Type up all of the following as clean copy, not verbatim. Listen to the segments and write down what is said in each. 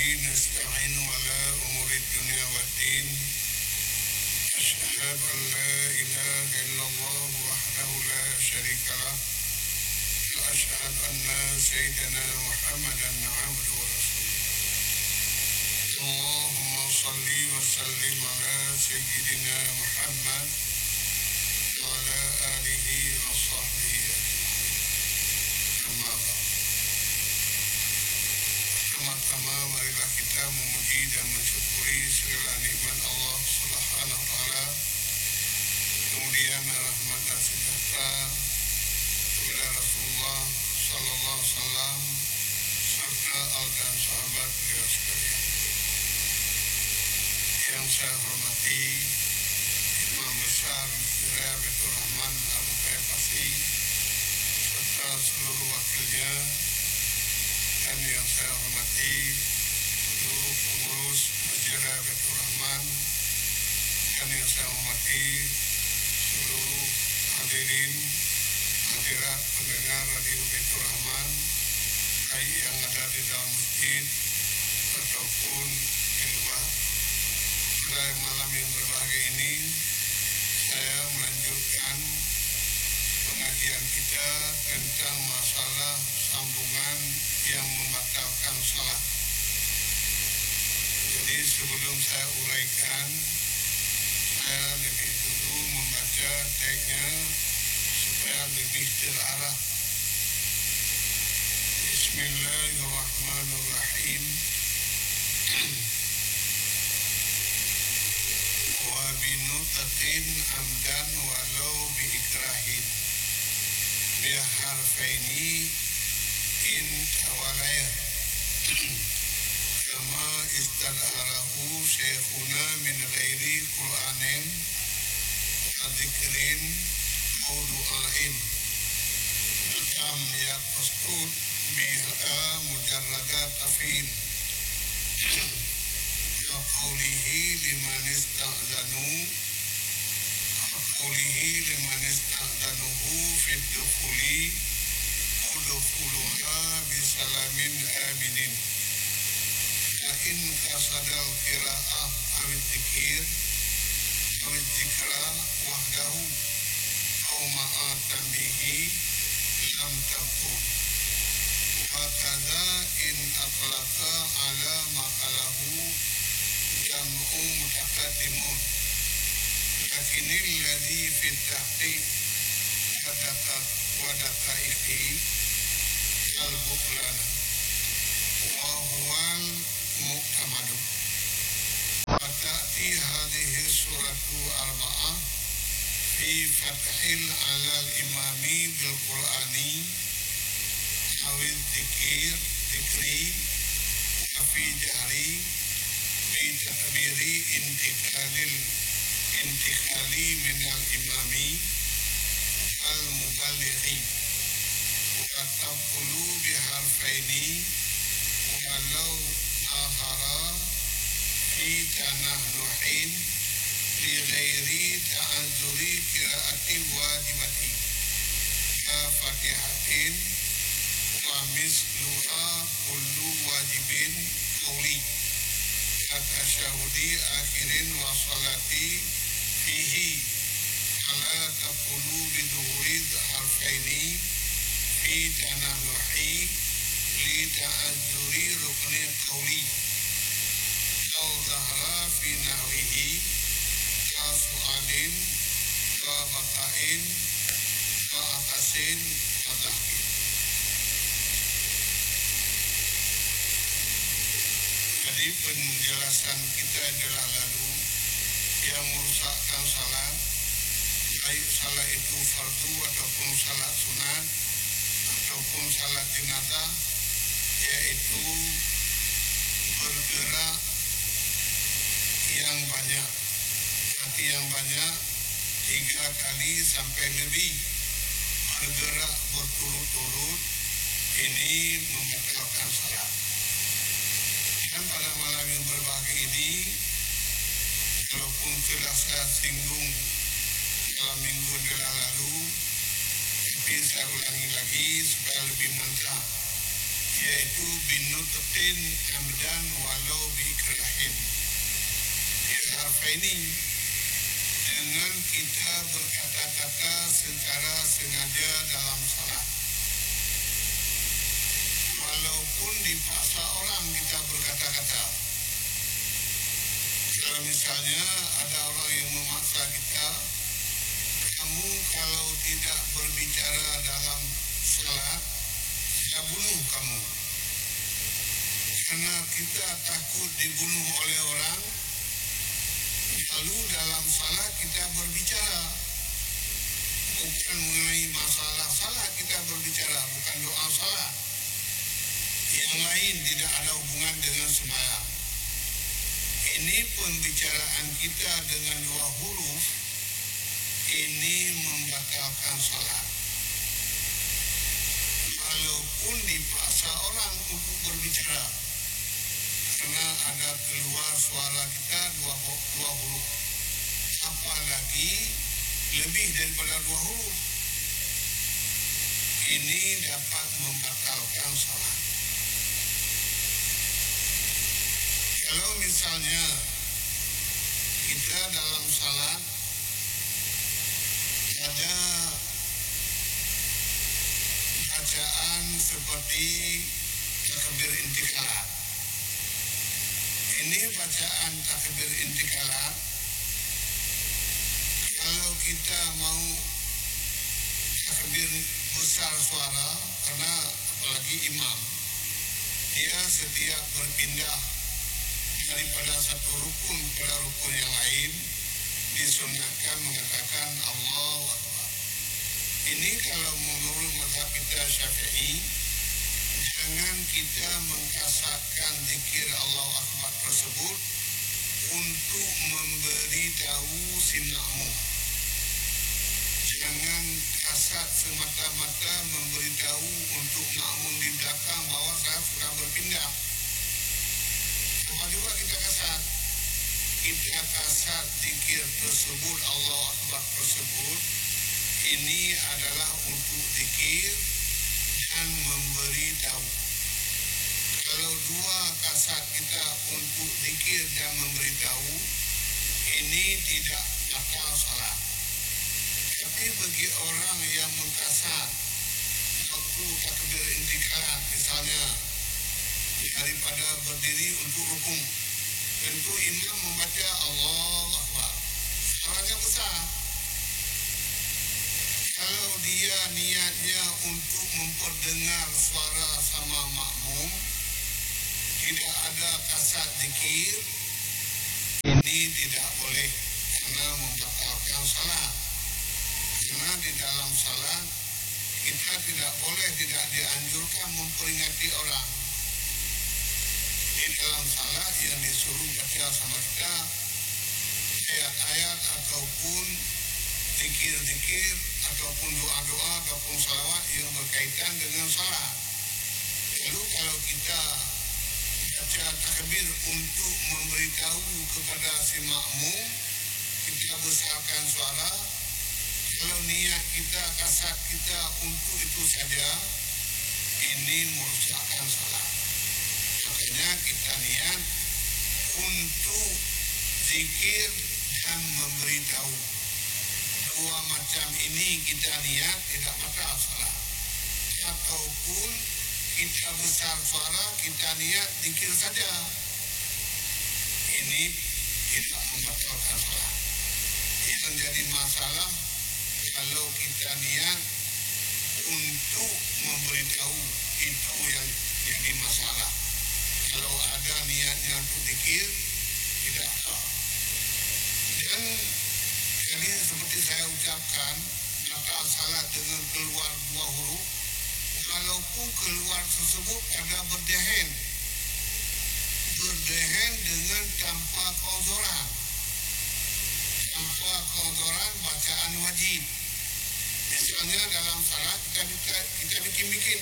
نستعين على أمور الدنيا والدين أشهد أن لا إله إلا الله وحده لا شريك له وأشهد أن سيدنا محمدا عبده ورسوله اللهم صل وسلم على سيدنا محمد وعلى آله وصحبه أجمعين أما بعد. Pertama-tama marilah kita memuji dan mensyukuri segala nikmat Allah Subhanahu wa taala. Kemudian rahmat dan sejahtera kepada Rasulullah sallallahu alaihi wasallam serta al dan sahabat beliau sekalian. Yang saya hormati Imam Besar Syekh Abdul Rahman Abu Pasi serta seluruh wakilnya, dan yang saya hormati seluruh pengurus Masjid Baitur Rahman, dan yang saya hormati seluruh hadirin hadirat pendengar Radio Baitur Rahman, baik yang ada di dalam masjid ataupun di luar. Pada malam yang berbahagia ini, saya melanjutkan pengajian kita tentang masalah sambungan yang membatalkan salat. Jadi sebelum saya uraikan, saya lebih dulu membaca teksnya supaya lebih terarah. Bismillahirrahmanirrahim. Wa binutatin amdan walau biikrahin biharfaini in tawalaya kama istadarahu syekhuna min ghairi Qur'anin adikrin au du'ain am yaqsud biha mujarrada tafin qawlihi liman ista'danuhu fid dukhuli udkhuluha bisalamin aminin. In kasadal qira'ah awid dzikra wahdahu aw ma'atamihi lam takun. Wa kadza in atlaqa ala maqalahu jam'u mutaqaddimun. Lakinil ladzi fit tahqiq wadaqaihi al-buklan wa huwal mu'tamadu. Fata'ti hadhihi suratu arba'ah fi fathil alal imami bil qur'ani awil dikri fi jari fi takbiri intikali minal imami al-mubalighi Watabulu biharfaini walau ahara fi tanah nuhin li ghairi ta'azuri kira'ati wajibati fatihatin wa misluha kullu wajibin qawli atasyahudi akhirin wa salati fihi ala taqulu biduhurid harfaini fi tanahuhi li ta'adzuri rukni qawli aw zahra fi nahwihi ka su'alin ka bata'in ka akasin ka dahkin. Jadi penjelasan kita adalah lalu yang merusakkan salat, baik salat itu fardu ataupun salat sunat ataupun salat jenazah, yaitu bergerak yang banyak. Arti yang banyak 3 kali sampai lebih bergerak berturut-turut, ini membatalkan salat. Dan pada malam yang berbahagia ini, walaupun telah saya singgung dalam minggu yang lalu, tapi saya ulangi lagi supaya lebih mantap. yaitu binutqin amdan walau biikrahin. Ini dengan kita berkata-kata secara sengaja dalam salat. Walaupun dipaksa orang kita berkata-kata. Kalau misalnya ada orang yang memaksa kita, kamu kalau tidak berbicara dalam salat, saya bunuh kamu. Karena kita takut dibunuh oleh orang, lalu dalam salat kita berbicara. Bukan mengenai masalah salat kita berbicara, bukan doa salat. Yang lain tidak ada hubungan dengan sembahyang. Ini pembicaraan kita dengan dua huruf, ini membatalkan salat. Walaupun dipaksa orang untuk berbicara, karena ada keluar suara kita dua huruf. Apalagi lebih daripada dua huruf. Ini dapat membatalkan salat. Kalau misalnya kita dalam salat ada bacaan seperti takbir intikalat. Ini bacaan takbir intikalat. Kalau kita mau takbir besar suara, karena apalagi imam, dia setiap berpindah daripada satu rukun kepada rukun yang lain, disunahkan mengatakan Allahu Akbar. Ini kalau menurut mazhab kita Syafi'i, jangan kita mengkasarkan zikir Allahu Akbar tersebut untuk memberitahu si makmum. Jangan kasar semata-mata memberitahu untuk makmum di belakang bahawa saya sudah berpindah. Sama juga kita kasar. Kita kasar zikir tersebut, Allahu Akbar tersebut, ini adalah untuk zikir dan memberitahu. Kalau dua kasar kita untuk zikir dan memberitahu, ini tidak batal salat. Tapi bagi orang yang mengkasar waktu takbir intikalat, misalnya daripada berdiri untuk rukun, tentu imam membaca Allahu Akbar, suaranya besar. Kalau dia niatnya untuk memperdengar suara sama makmum, tidak ada kasar zikir, ini tidak boleh karena membatalkan salat. Karena di dalam salat kita tidak boleh, tidak dianjurkan memperingati orang. Di dalam salat yang disuruh baca sama kita ayat-ayat ataupun zikir-zikir ataupun doa-doa ataupun salawat yang berkaitan dengan salat. Lalu kalau kita baca takbir untuk memberitahu kepada si makmum, kita besarkan suara. Kalau niat kita, kasat kita untuk itu saja, ini merusakkan salat. Makanya kita niat untuk zikir dan memberitahu. Dua macam ini kita niat tidak batal salat. Ataupun kita besar suara, kita niat zikir saja, ini tidak membatalkan salat. Yang jadi masalah kalau kita niat untuk memberitahu, itu yang jadi masalah. Kalau ada niatnya untuk zikir, tidak apa. Dan tadi seperti saya ucapkan, batal salat dengan keluar dua huruf, walaupun keluar tersebut ada berdehen dengan tanpa kauzoran. Tanpa kauzoran bacaan wajib. Misalnya dalam salat kita bikin-bikin.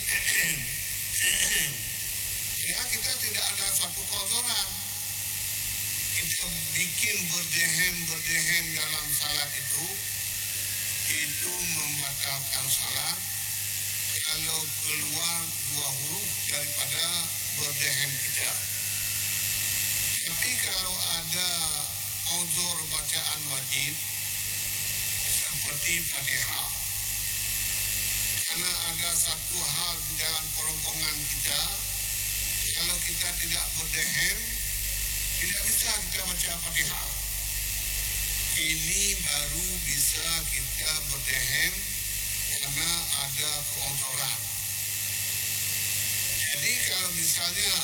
Ya, kita tidak ada suatu kauzoran. Kita bikin berdehen dalam salat itu membatalkan salat. kalau keluar dua huruf daripada berdehem kita. Tapi kalau ada uzur bacaan wajib seperti Fatihah, karena ada satu hal di dalam kerongkongan kita, kalau kita tidak berdehem, tidak bisa kita baca Fatihah. Ini baru bisa kita berdehem karena ada keuzuran. Jadi kalau misalnya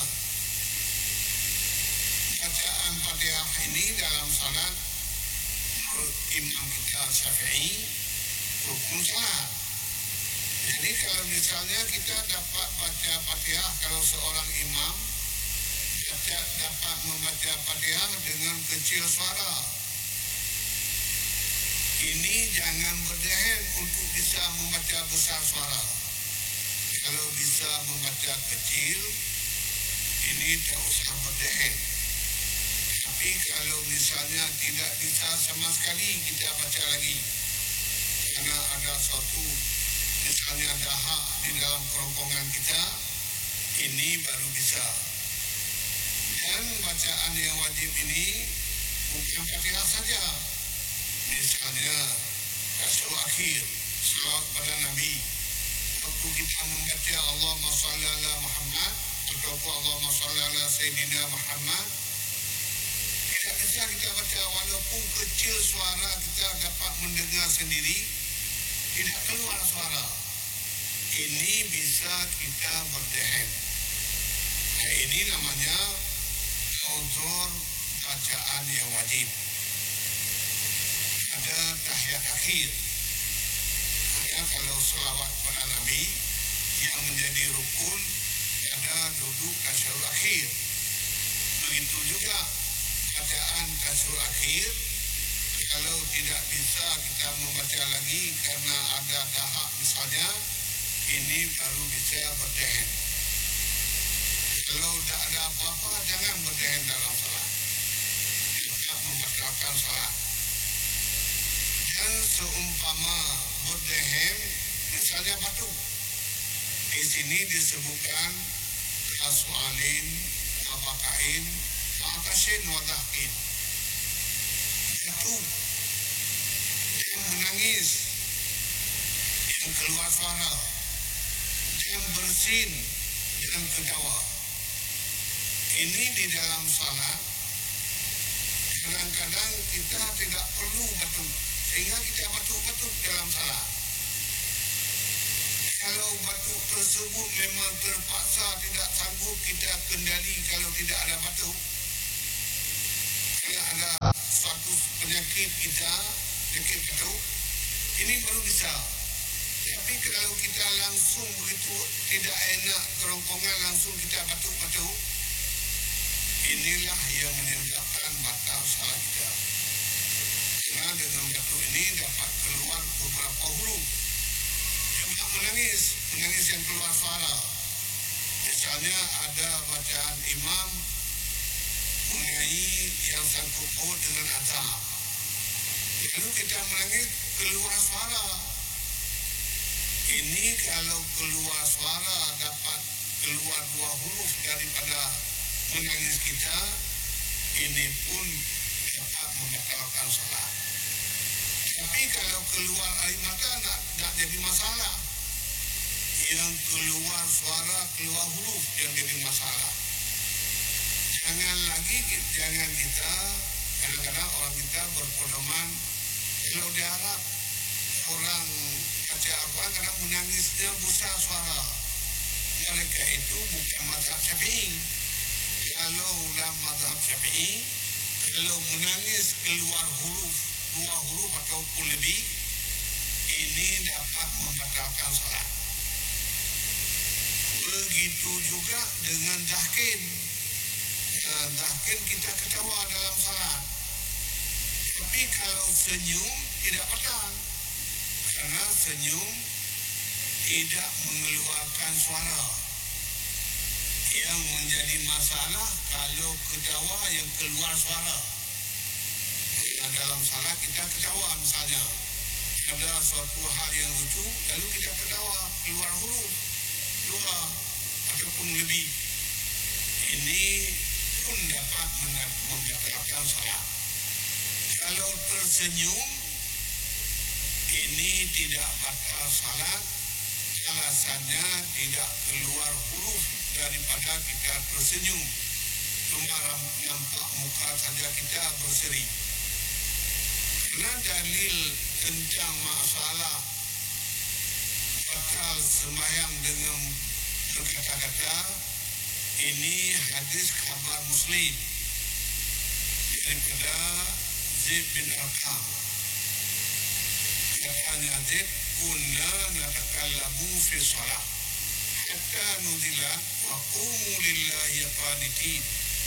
bacaan Fatihah ini dalam salat menurut imam kita Syafi'i rukun salat. Jadi kalau misalnya kita dapat baca Fatihah, kalau seorang imam dapat membaca Fatihah dengan kecil suara, ini jangan berdehem untuk bisa membaca besar suara. Kalau bisa membaca kecil, ini tak usah berdehem. Tapi kalau misalnya tidak bisa sama sekali, kita baca lagi. Karena ada suatu, misalnya dahak di dalam kerongkongan kita, ini baru bisa. Dan bacaan yang wajib ini bukan Fatihah saja. Misalnya tasyahud akhir, salawat pada Nabi. Waktu kita membaca Allahumma shalli ala Muhammad ataupun Allahumma shalli ala Sayyidina Muhammad, tidak bisa kita baca walaupun kecil suara, kita dapat mendengar sendiri, tidak keluar suara. Ini bisa kita berdehem. Ini namanya uzur bacaan yang wajib. Ada tahiyat akhir. Ya, kalau selawat pada Nabi yang menjadi rukun, ada duduk tasyahud akhir. Begitu juga bacaan tasyahud akhir, kalau tidak bisa kita membaca lagi karena ada dahak misalnya, ini baru bisa berdehem. Kalau tidak ada apa-apa, jangan berdehem dalam salat. Tidak membatalkan salat. Dan seumpama berdehem, misalnya batuk. Di sini disebutkan aswalin, abakain, akasin, wadahkin. Batuk, yang menangis, yang keluar suara, yang bersin, yang ketawa. Ini di dalam salat, kadang-kadang kita tidak perlu batuk, sehingga kita batuk-batuk dalam salat. Kalau batuk tersebut memang terpaksa tidak sanggup kita kendali kalau tidak ada batuk, kalau ada suatu penyakit kita, penyakit batuk, ini baru bisa. Tapi kalau kita langsung begitu tidak enak kerongkongan, langsung kita batuk-batuk, inilah yang menyebabkan batal salat kita. Karena dengan batuk ini dapat keluar beberapa huruf. Yang menangis yang keluar suara. Misalnya ada bacaan imam mengenai yang sangkut paut dengan azab. Lalu kita menangis keluar suara. Ini kalau keluar suara dapat keluar dua huruf daripada menangis kita, ini pun dapat membatalkan salat. Tapi kalau keluar air mata tak jadi masalah. Yang keluar suara, keluar huruf yang jadi masalah. Jangan kita, kadang-kadang orang kita berpedoman, kalau di Arab, orang baca Al-Quran kadang menangisnya besar suara. Mereka itu bukan mazhab Syafi'i. Kalau dalam mazhab Syafi'i, kalau menangis keluar huruf, dua huruf ataupun lebih, ini dapat membatalkan salat. Begitu juga dengan dahkin. Dahkin kita ketawa dalam salat. Tapi kalau senyum tidak batal. Karena senyum tidak mengeluarkan suara. Yang menjadi masalah kalau ketawa yang keluar suara. Dalam salat kita ketawa misalnya, ada suatu hal yang lucu, lalu kita ketawa keluar huruf dua ataupun lebih. Ini pun dapat membatalkan salat. Kalau tersenyum, ini tidak batal salat. Alasannya tidak keluar huruf daripada kita tersenyum. Cuma nampak muka saja kita berseri. Karena dalil tentang masalah batal sembahyang dengan berkata-kata, ini hadis khabar Muslim daripada Zaid bin Arqam. Katanya Zaid, kunna natakallamu fi shalah hatta nuzila wa qumu lillahi qanitin.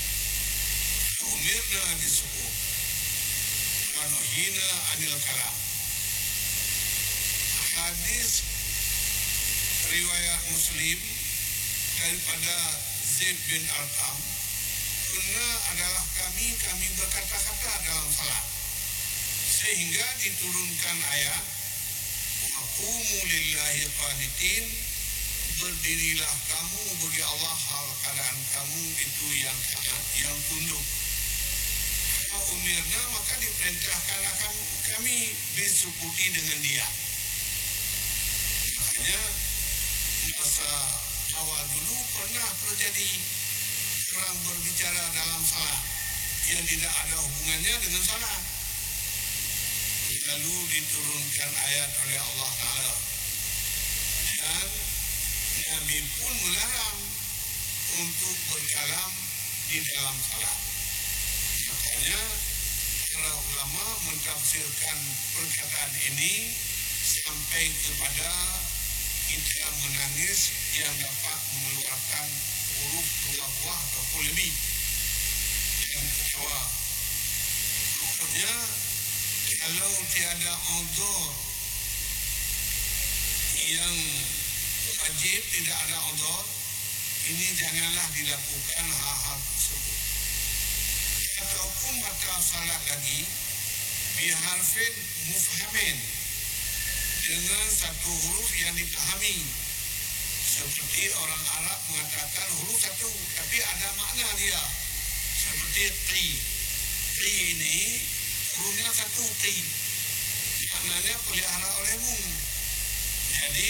Umirna bisukut wa nuhina anil kalam. Hadis riwayat Muslim daripada Zaid bin Arqam, kunna adalah kami berkata-kata dalam salat, sehingga diturunkan ayat waqumu lillahi qanitin, berdirilah kamu bagi Allah hal keadaan kamu itu yang taat, yang tunduk. Umirna, maka diperintahkan akan kami bersukuti dengan dia. Makanya masa awal dulu pernah terjadi orang berbicara dalam salat yang tidak ada hubungannya dengan salat. Lalu diturunkan ayat oleh Allah Ta'ala. Dan Nabi pun melarang untuk berkalam di dalam salat. Makanya para ulama mentafsirkan perkataan ini sampai kepada kita menangis yang dapat mengeluarkan huruf 2 buah ataupun lebih. Yang kedua, maksudnya kalau tiada uzur yang wajib, tidak ada uzur, ini janganlah dilakukan hal-hal tersebut. Ataupun batal salat lagi biharfin mufhamin, dengan satu huruf yang dipahami. Seperti orang Arab mengatakan huruf satu, tapi ada makna dia. Seperti qi. Qi ini hurufnya satu, qi. Maknanya pelihara olehmu. Jadi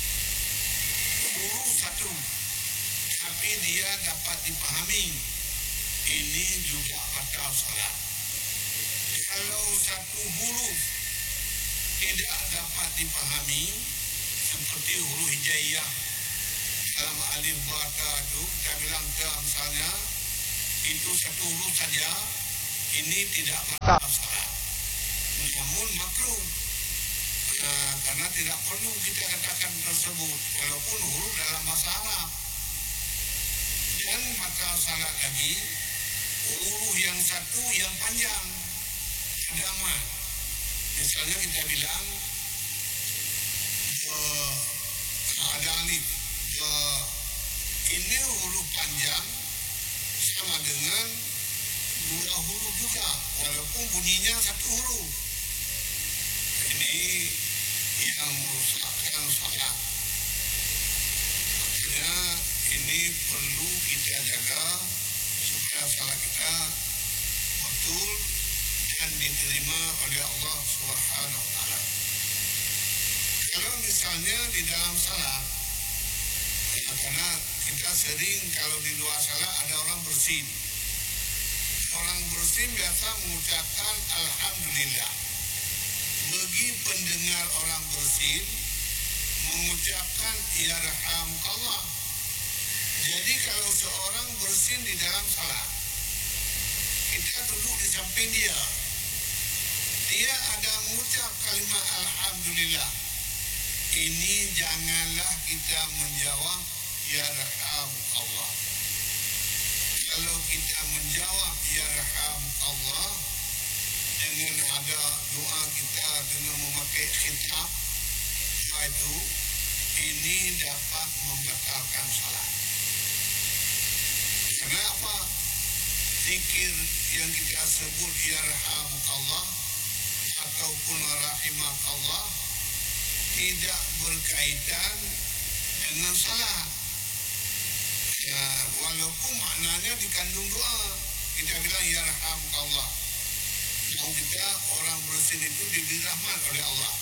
huruf satu, tapi dia dapat dipahami. Ini juga batal salat. Kalau satu huruf tidak dapat dipahami, seperti huruf hijaiyah dalam alif ba ta itu, kita bilang ta misalnya, itu satu huruf saja, ini tidak batal salat, namun makruh. Karena tidak perlu kita katakan tersebut walaupun huruf dalam bahasa Arab. Dan batal salat lagi huruf yang satu yang panjang, ada. Misalnya kita bilang ada alif, ini huruf panjang sama dengan 2 huruf juga, walaupun bunyinya satu huruf. Ini yang merusakkan salat. Makanya ini perlu kita jaga supaya salat kita betul dan diterima oleh Allah Subhanahu wa Ta'ala. Kalau misalnya di dalam salat, karena kita sering kalau di luar salat ada orang bersin. Orang bersin biasa mengucapkan Alhamdulillah. Bagi pendengar orang bersin, mengucapkan Yarhamukallah. Jadi kalau seorang bersin di dalam salat, kita duduk di samping dia, dia ada mengucap kalimat Alhamdulillah. Ini janganlah kita menjawab Yarhamukallah. Kalau kita menjawab Yarhamukallah dengan ada doa kita dengan memakai khitab, itu ini dapat membatalkan salat. Kenapa? Zikir yang kita sebut Yarhamukallah ataupun Rahim rahimakallah tidak berkaitan dengan salat. Ya, walaupun maknanya dikandung doa. Kita bilang ya rahimakallah. Mau kita orang bersin itu diberi rahmat oleh Allah.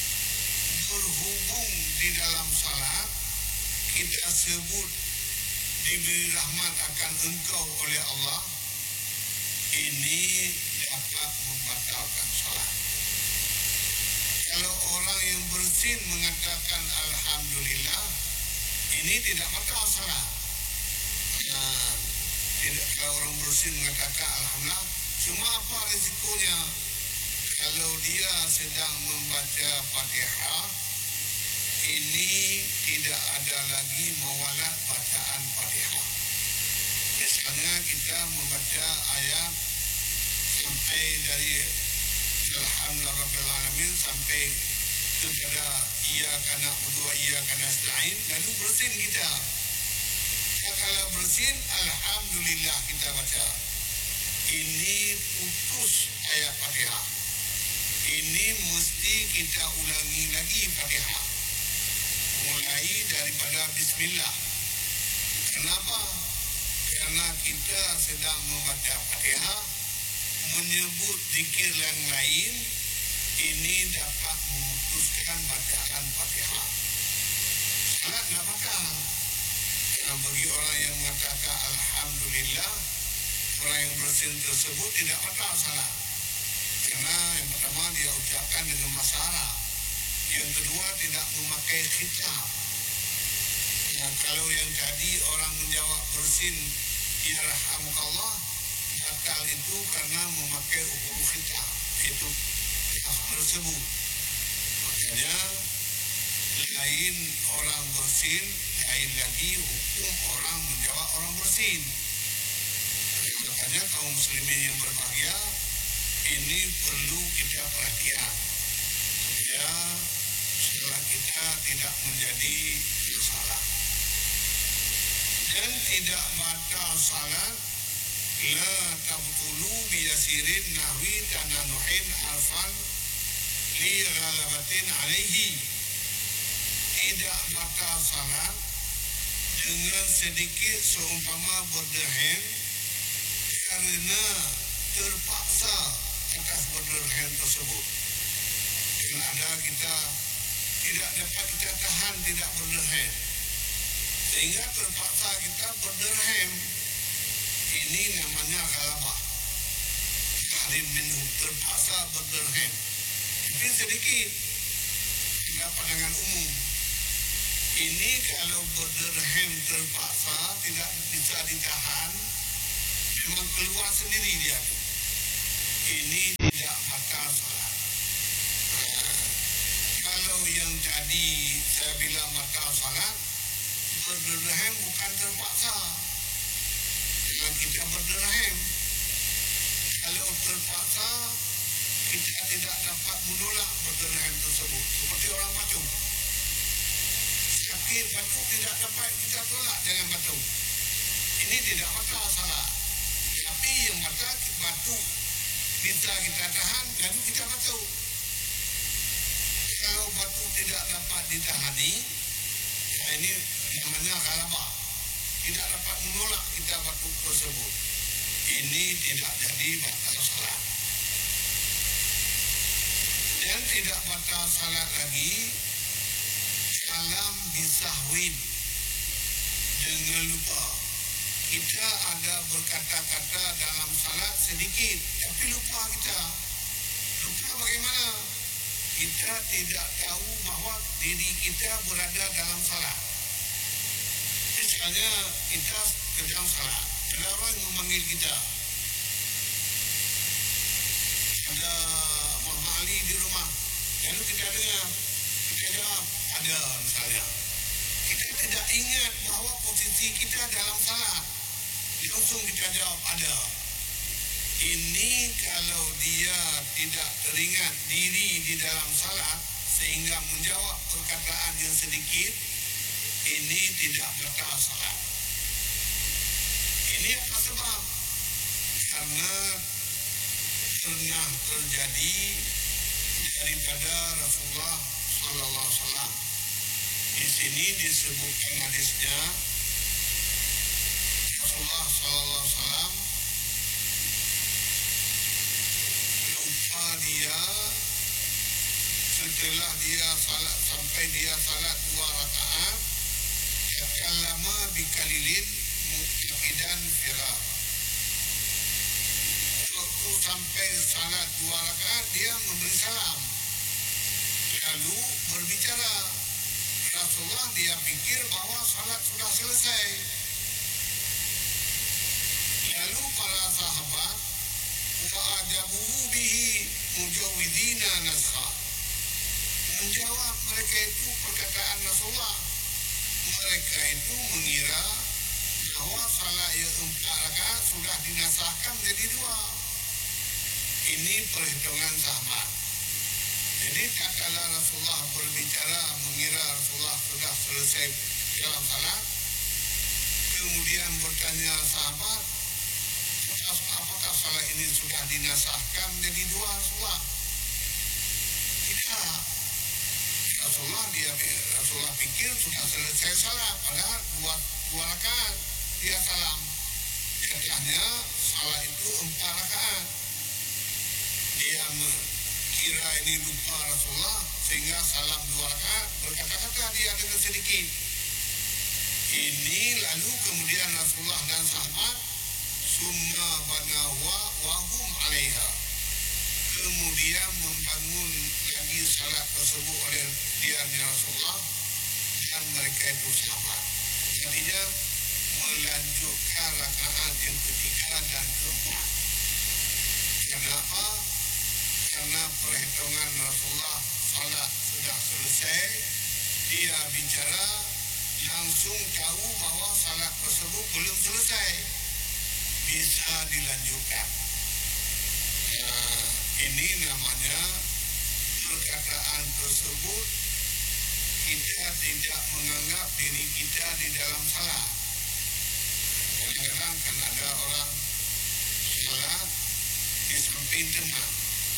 Berhubung di dalam salat kita sebut diberi rahmat akan engkau oleh Allah, ini dapat membatalkan salat. Kalau orang yang bersin mengatakan alhamdulillah, ini tidak batal salat. Nah, tidak, kalau orang bersin mengatakan alhamdulillah, cuma apa risikonya? Kalau dia sedang membaca Fatihah, ini tidak ada lagi mewalat bacaan Fatihah. Misalnya kita membaca ayat sampai dari Alhamdulillahirrahmanirrahim sampai kepada iyyaka na'budu wa iyyaka nasta'in, lalu bersin kita. Kalau bersin, alhamdulillah kita baca. Ini putus ayat Fatihah. Ini mesti kita ulangi lagi Fatihah. Mulai daripada bismillah. Kenapa? Karena kita sedang membaca Fatihah, menyebut zikir yang lain, ini dapat memutuskan bacaan Fatihah. Salat tidak batal. Bagi orang yang mengatakan alhamdulillah, orang yang bersin tersebut tidak batal salat. Karena yang pertama dia ucapkan dengan masalah. Yang kedua tidak memakai khitab. Nah, kalau yang tadi orang menjawab bersin ya rahimakallah, batal itu karena memakai huruf khitab, itu tersebut. Makanya lain orang bersin, lain lagi hukum orang menjawab orang bersin. Makanya kaum muslimin yang berbahagia, ini perlu kita perhatian. Ya, setelah kita tidak menjadi bersalah. Dan tidak batal salat la tabtulu biyasirin nahwi tananuhin alfan li ghalabatin alaihi. Tidak batal salat dengan sedikit seumpama berderhem karena terpaksa atas berderhem tersebut. Yang ada kita tidak dapat kita tahan tidak berderhem, sehingga terpaksa kita berderhem. Ini namanya ghalabah. Harim minhu, terpaksa berderhem. Tapi sedikit, tidak pandangan umum. Ini kalau berderhem terpaksa tidak bisa ditahan, memang keluar sendiri dia. Ini tidak batal salat. Kalau yang tadi saya bilang batal salat, berderhem bukan terpaksa. Dengan kita berderhem, kalau terpaksa kita tidak dapat menolak berderhem tersebut. Seperti orang batuk. Sakit batuk tidak dapat kita tolak dengan batuk. Ini tidak batal salat. Tapi yang batal batuk bisa kita tahan, lalu kita batuk. Kalau batuk tidak dapat ditahani, ini namanya ghalabah. Tidak dapat menolak kita batuk tersebut. Ini tidak jadi batal salat. Dan tidak batal salat lagi salam bisahwin, dengan lupa. Kita ada berkata-kata dalam salat sedikit, tapi lupa kita. Lupa bagaimana? Kita tidak tahu bahawa diri kita berada dalam salat. Misalnya kita sedang salat, ada orang yang memanggil kita. Ada Muhammad Ali di rumah. Lalu kita dengar, kita jawab, ada misalnya. Kita tidak ingat bahawa posisi kita dalam salat. Langsung kita jawab, ada. Ini kalau dia tidak teringat diri di dalam salat sehingga menjawab perkataan yang sedikit, ini tidak batal salat. Ini apa sebab? Karena pernah terjadi daripada Rasulullah Sallallahu Alaihi Wasallam. Di sini disebutkan hadisnya Rasulullah Sallallahu Alaihi Wasallam lupa dia setelah dia salat sampai dia salat 2 rakaat, takallama bikalilin muqtaqidan firaq. Waktu sampai salat 2 rakaat dia memberi salam, lalu berbicara. Rasulullah dia fikir bahawa salat sudah selesai. Lalu para sahabat wa'ajabuhu bihi mujawidina nasha, menjawab mereka itu perkataan Rasulullah. Mereka itu mengira bahawa salat yang 4 rakaat sudah dinasahkan menjadi 2. Ini perhitungan sahabat. Jadi tatkala Rasulullah berbicara mengira Rasulullah sudah selesai dalam salat, kemudian bertanya sahabat, apakah salat ini sudah dinasahkan menjadi 2 Rasulullah? Tidak. Rasulullah fikir sudah selesai salat, padahal 2 rakaat dia salam. Katanya salat itu 4 rakaat. Dia kira ini lupa Rasulullah sehingga salam 2 rakaat, berkata-kata dia dengan sedikit. Ini lalu kemudian Rasulullah dan sahabat summa banawa wahum alaiha, kemudian membangun lagi salat tersebut oleh dia Rasulullah dan mereka itu sahabat. Jadinya melanjutkan rakaat yang ketiga dan keempat. Kenapa? Karena perhitungan Rasulullah salat sudah selesai, dia bicara langsung tahu bahawa salat tersebut belum selesai, bisa dilanjutkan. Ini namanya perkataan tersebut kita tidak menganggap diri kita di dalam salat. Kadang-kadang kan ada orang salat di samping tenang.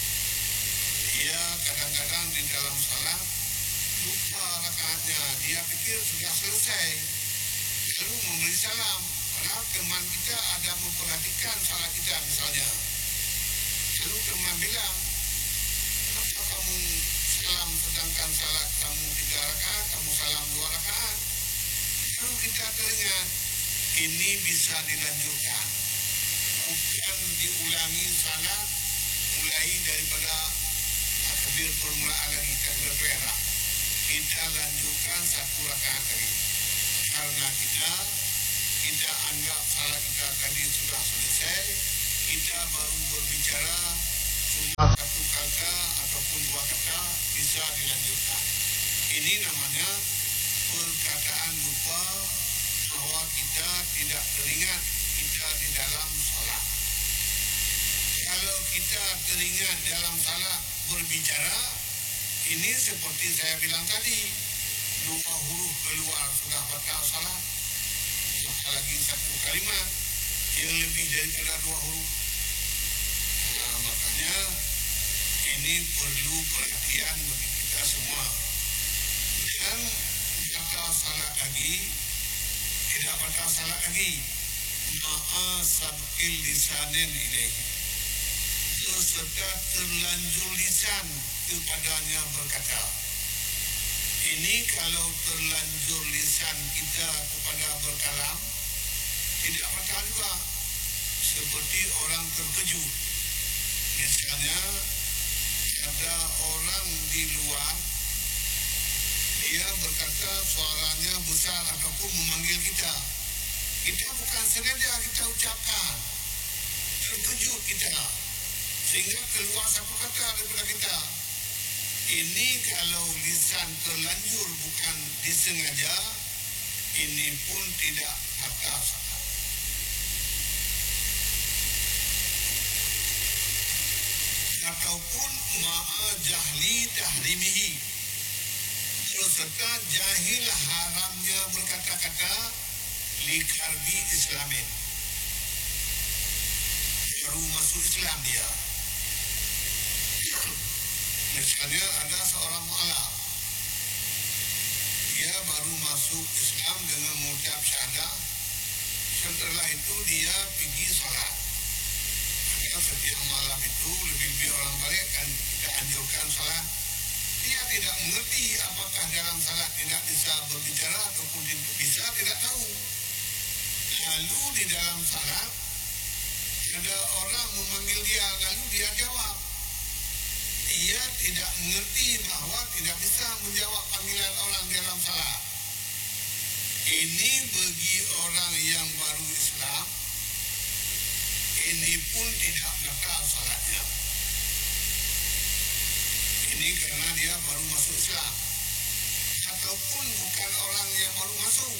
Dia kadang-kadang di dalam salat lupa rakaatnya, dia fikir sudah selesai, lalu memberi salam. Padahal teman kita ada memperhatikan salat kita misalnya. Lalu teman bilang, kenapa kamu salam sedangkan salat kamu 3 rakaat, kamu salam 2 rakaat? Lalu kita teringat, ini bisa dilanjutkan. Bukan diulangi salat mulai daripada takbir permulaan lagi, takbir perak. Kita lanjutkan 1 rakaat lagi. Karena kita anggap salat kita tadi sudah selesai, kita baru berbicara cuma 1 kata ataupun 2 kata, bisa dilanjutkan. Ini namanya perkataan lupa bahawa kita tidak teringat kita di dalam salat. Kalau kita teringat dalam salat berbicara, ini seperti saya bilang tadi, 2 huruf keluar sudah batal salat. Apalagi 1 kalimat yang lebih daripada 2 huruf. Makanya ini perlu perhatian bagi kita semua. Dan batal salat lagi, tidak batal salat lagi, ma'a sabqil lisanin ilaihi, serta terlanjur lisan kepadanya berkata. Ini kalau terlanjur lisan kita kepada berkalam, tidak batal juga. Seperti orang terkejut. Misalnya, ada orang di luar, dia berkata suaranya besar ataupun memanggil kita. Kita bukan sengaja kita ucapkan. Terkejut kita. Sehingga keluar satu kata daripada kita. Ini kalau lisan terlanjur bukan disengaja, ini pun tidak batal salat. Ataupun ma'a jahli tahrimihi, serta jahil haramnya berkata-kata likarbi islamin, baru masuk Islam dia. Misalnya ada seorang mu'alaf, dia baru masuk Islam dengan mengucap syahadah. Setelah itu dia pergi salat. Setiap malam itu lebih orang balik kan kita anjurkan salat. Dia tidak mengerti apakah dalam salat tidak bisa berbicara ataupun bisa, tidak tahu. Lalu di dalam salat ada orang memanggil dia, lalu dia jawab. Dia tidak mengerti bahawa tidak bisa menjawab panggilan orang dalam salat. Ini bagi orang yang baru Islam, ini pun tidak batal salatnya. Ini karena dia baru masuk Islam. Ataupun bukan orang yang baru masuk.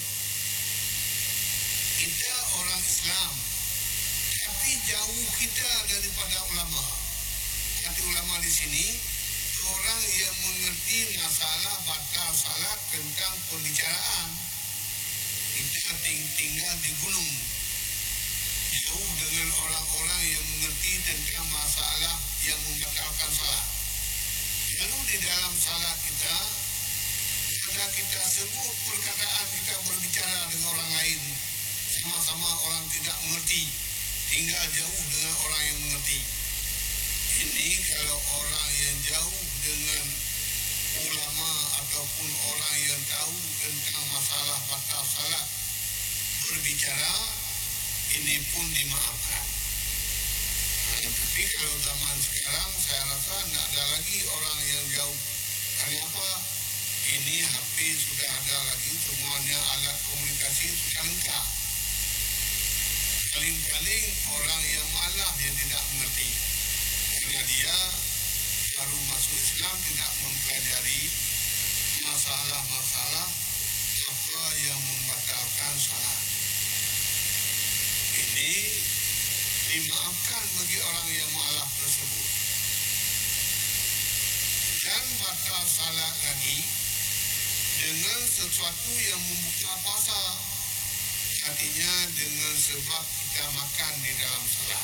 Kita orang Islam, tapi jauh kita daripada ulama. Kata ulama di sini, orang yang mengerti masalah batal salat tentang pembicaraan. Kita tinggal di gunung, jauh dengan orang-orang yang mengerti tentang masalah yang membatalkan salat. Lalu di dalam salat kita, ada kita sebut perkataan, kita berbicara dengan orang lain, sama-sama orang tidak mengerti, tinggal jauh dengan orang yang mengerti. Ini kalau orang yang jauh dengan ulama ataupun orang yang tahu tentang masalah batal salat berbicara, ini pun dimaafkan. Tapi kalau zaman sekarang saya rasa tidak ada lagi orang yang jauh. Kenapa? Ini HP sudah ada lagi, semuanya alat komunikasi sudah lengkap. Paling-paling orang yang malah yang tidak mengerti. Karena dia baru masuk Islam, tidak mempelajari masalah-masalah apa yang membatalkan salat. Ini dimaafkan bagi orang yang mu'alaf tersebut. Dan batal salat lagi dengan sesuatu yang membuka puasa. Artinya dengan sebab kita makan di dalam salat.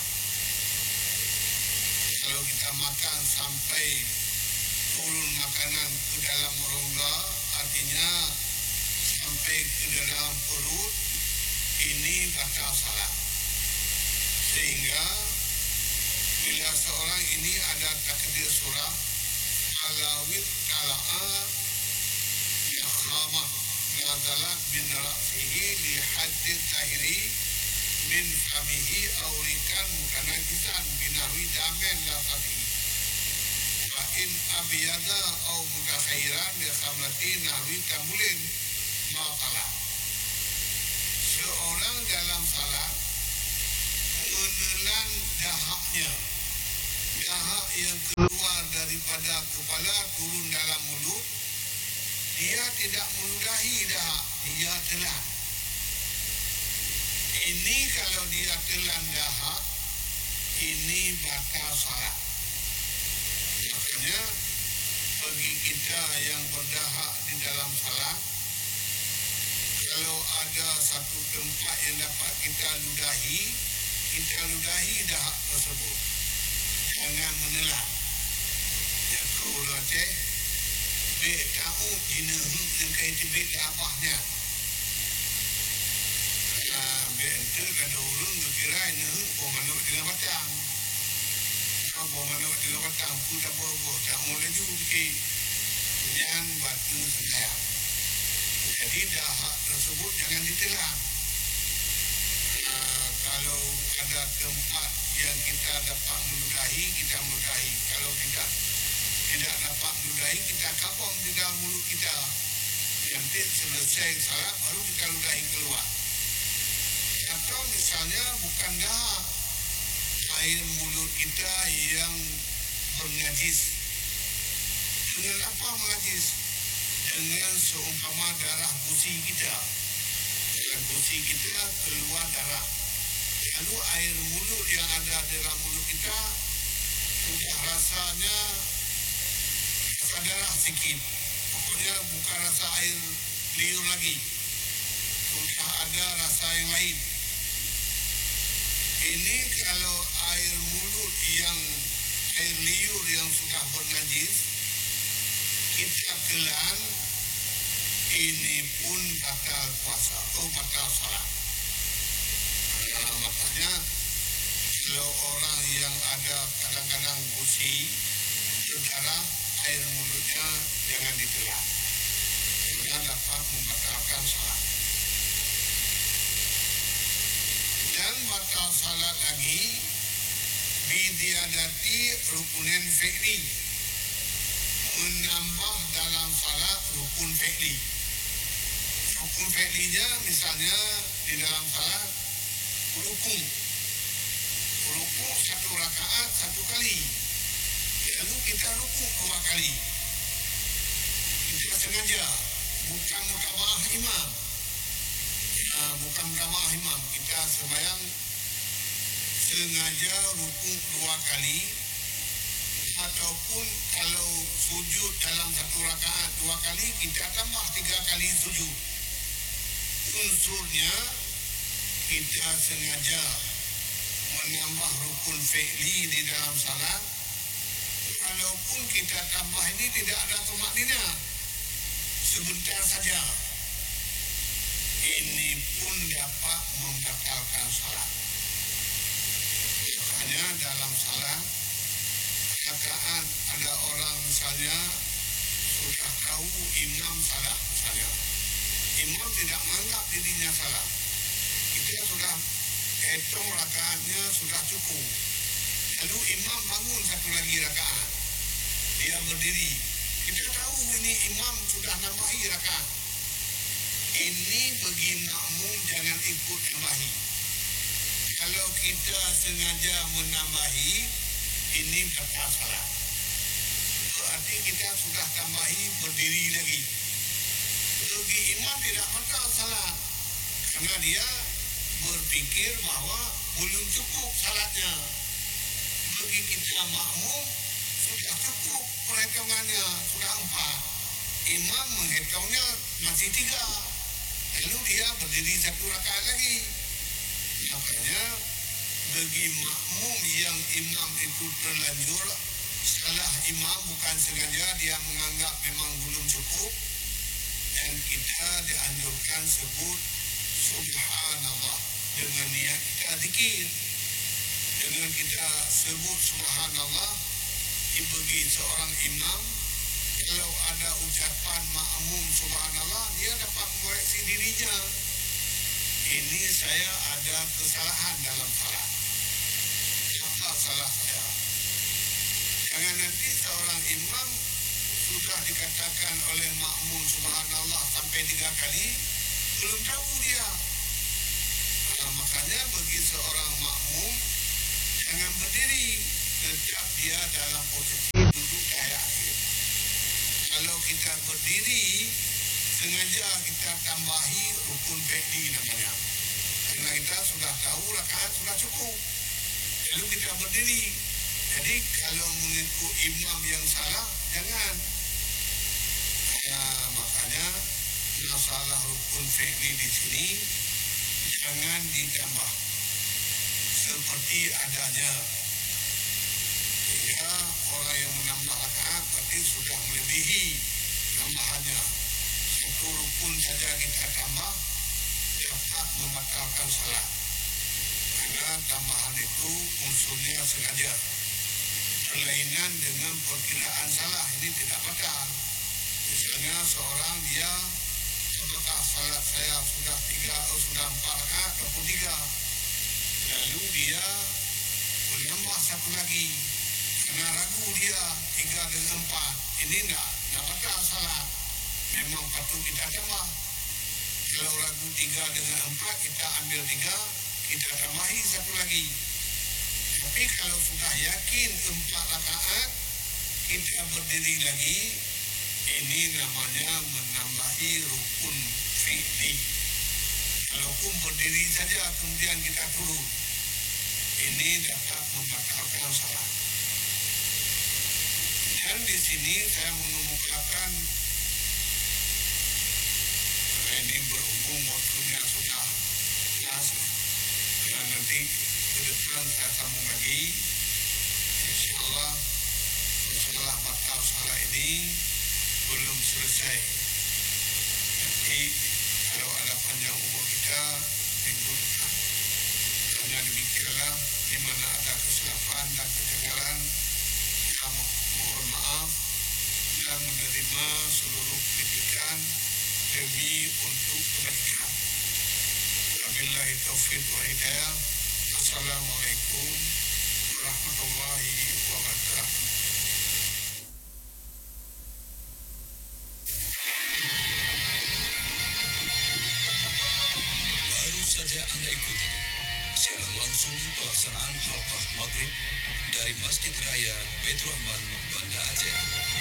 Kalau kita makan sampai turun makanan ke dalam rongga, artinya sampai ke dalam perut, ini batal salat. Sehingga bila seorang ini ada takdir surah alawit tala'a yakhamah nazalat bin ra'fihi li haddin tahiri min famihi awrikan mukanajisan binahwi damen lafadi fa'in abiyada aw mutakhairan bi khamlati nahwi kamulin ma'atalah. Seorang dalam salat menelan dahaknya, dahak yang keluar daripada kepala turun dalam mulut, dia tidak meludahi dahak, dia telan. Ini kalau dia telan dahak, ini batal salat. Makanya bagi kita yang berdahak di dalam salat, kalau ada satu tempat yang dapat kita ludahi dahak tersebut. Jangan menelan. Aku loceh, bek tahu jina yang kaitu bek abahnya. Bek ente kada urung kira ini bomanok dengan batang. Bomanok dengan batang pun tak bobo, tak boleh juga bikin. Jangan batu senayang. Jadi dahak tersebut jangan ditelan. Kalau ada tempat yang kita dapat meludahi, kita meludahi. Kalau tidak dapat meludahi, kita kapam di dalam mulut kita. Nanti selesai salat baru kita ludahi keluar. Atau misalnya bukan dahak, air mulut kita yang bernajis. Dengan apa menajis? Dengan seumpama darah gusi kita. Dengan gusi kita keluar darah. Lalu air mulut yang ada dalam mulut kita sudah rasanya rasa darah sikit. Pokoknya bukan rasa air liur lagi. Sudah ada rasa yang lain. Ini kalau air mulut yang air liur yang sudah bernajis, ditelan, ini pun batal puasa, batal salat. Makanya kalau orang yang ada kadang-kadang gusi berdarah, air mulutnya jangan ditelan, karena dapat membatalkan salat. Dan batal salat lagi bidiadati rukunin fi'li, menambah dalam salat rukun fi'li. Rukun fi'linya misalnya di dalam salat rukun satu rakaat satu kali, lalu kita rukun 2 kali. Kita sengaja, bukan mutaba'ah imam. Bukan mutaba'ah imam, kita sembahyang sengaja rukun 2 kali, ataupun kalau sujud dalam satu rakaat 2 kali, kita tambah 3 kali sujud. Unsurnya kita sengaja menambah rukun fi'li di dalam salat. Walaupun kita tambah ini tidak ada tumakninah, sebentar saja, ini pun dapat membatalkan salat. Makanya dalam salat rakaat ada orang misalnya sudah tahu imam salah, misalnya imam tidak menganggap dirinya salah, kita sudah hitung rakaatnya sudah cukup, lalu imam bangun satu lagi rakaat, dia berdiri, kita tahu ini imam sudah nambahi rakaat, ini bagi makmum jangan ikut tambahi. Kalau kita sengaja menambahi, ini batal salat. Berarti kita sudah tambahi berdiri lagi. Bagi imam tidak batal salat, karena dia berfikir bahawa belum cukup salatnya. Bagi kita makmum sudah cukup perhitungannya, sudah 4. Imam menghitungnya masih 3. Lalu dia berdiri satu rakaat lagi. Makanya bagi makmum yang imam itu terlanjur salah imam, bukan sengaja, dia menganggap memang belum cukup, dan kita dianjurkan sebut subhanallah dengan niat kita zikir. Dengan kita sebut subhanallah, bagi seorang imam, kalau ada ucapan makmum subhanallah, dia dapat mengoreksi dirinya. Ini saya ada kesalahan dalam salat. Apa salah saya? Jangan nanti seorang imam sudah dikatakan oleh makmum subhanallah sampai 3 kali, belum tahu dia. Makanya bagi seorang makmum, jangan berdiri, tetap dia dalam posisi duduk kayak akhir. Kalau kita berdiri, sengaja kita tambahi rukun fi'li namanya, karena kita sudah tahu rakaat sudah cukup, lalu kita berdiri. Jadi kalau mengikut imam yang salah, jangan. Makanya masalah rukun fi'li di sini jangan ditambah seperti adanya. Ya, orang yang menambah rakaat berarti sudah melebihi tambahannya. Satu rukun saja kita tambah dapat membatalkan salat, karena tambahan itu unsurnya sengaja. Kelainan dengan perkiraan salah ini tidak batal. Misalnya seorang dia, apakah salat saya sudah 4 rakaat atau 3, lalu dia menambah satu lagi karena ragu dia 3 dengan 4, ini tidak batal salat, memang patut kita tambah. Kalau ragu 3 dengan 4, kita ambil 3, kita tambahi satu lagi. Tapi kalau sudah yakin 4 rakaat, kita berdiri lagi, ini namanya menambahi rukun fi'li. Kalaupun berdiri saja kemudian kita turun, ini dapat membatalkan salat. Dan di sini saya mengemukakan, ini berhubung waktunya sudah jelas, dan nanti ke depan saya sambung lagi. InsyaAllah setelah batal salat ini, belum selesai. Jadi kalau ada panjang umur kita minggu depan. Hanya demikianlah, di mana ada kesilapan dan kejanggalan, kita mohon maaf dan menerima seluruh kritikan demi untuk kebaikan. Wabillahi taufiq wa hidayah. Assalamualaikum warahmatullahi wabarakatuh. Baru saja Anda ikuti siaran langsung pelaksanaan halqah maghrib dari Masjid Raya Baitur Rahman, Banda Aceh.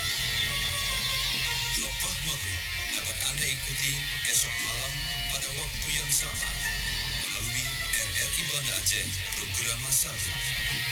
Halqah maghrib dapat Anda ikuti esok malam pada waktu yang sama melalui RRI Banda Aceh program Masal.